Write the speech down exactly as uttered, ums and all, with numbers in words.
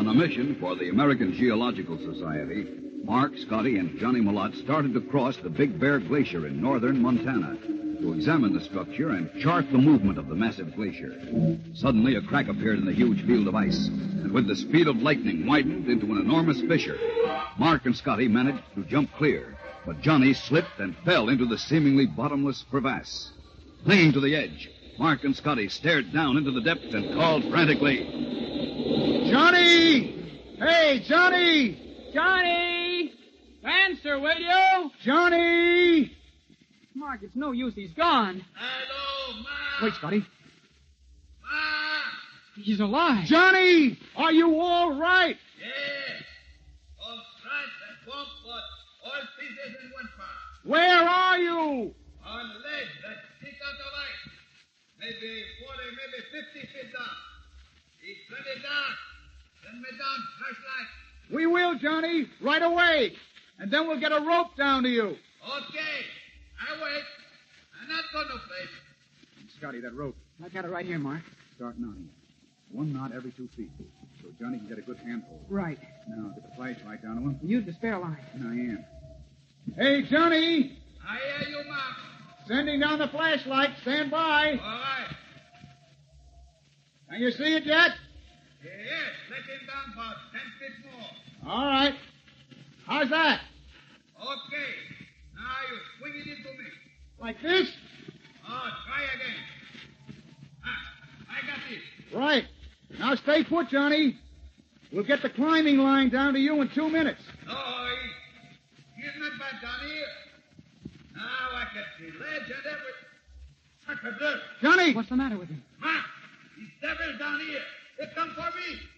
On a mission for the American Geological Society, Mark, Scotty, and Johnny Malott started to cross the Big Bear Glacier in northern Montana to examine the structure and chart the movement of the massive glacier. Suddenly, a crack appeared in the huge field of ice, and with the speed of lightning widened into an enormous fissure. Mark and Scotty managed to jump clear, but Johnny slipped and fell into the seemingly bottomless crevasse. Clinging to the edge, Mark and Scotty stared down into the depths and called frantically, Johnny! Hey, Johnny! Johnny! Answer, will you? Johnny! Mark, it's no use. He's gone. Hello, Ma! Wait, Scotty. Ma! He's alive. Johnny! Are you all right? Yes. All stripes and bump, but all pieces in one part. Where are you? On ledge that stick out of ice. Maybe forty, maybe fifty feet down. It's plenty dark. Send me down flashlight. We will, Johnny, right away. And then we'll get a rope down to you. Okay. I wait. I'm not going to place. Scotty, that rope. I got it right here, Mark. Start knotting it. One knot every two feet. So Johnny can get a good handhold. Right. Now, get the flashlight down to him. Use the spare line. And I am. Hey, Johnny! I hear you, Ma. Sending down the flashlight. Stand by. All right. Can you see it yet? Yes, let him down about ten feet more. All right. How's that? Okay. Now you swing it into me. Like this? Oh, try again. Ah, I got it. Right. Now stay put, Johnny. We'll get the climbing line down to you in two minutes. No, he, he's not bad down here. Now I can see ledge and everything. Suck a dirt. Johnny! What's the matter with him? Ma, he's devil down here. They come for me.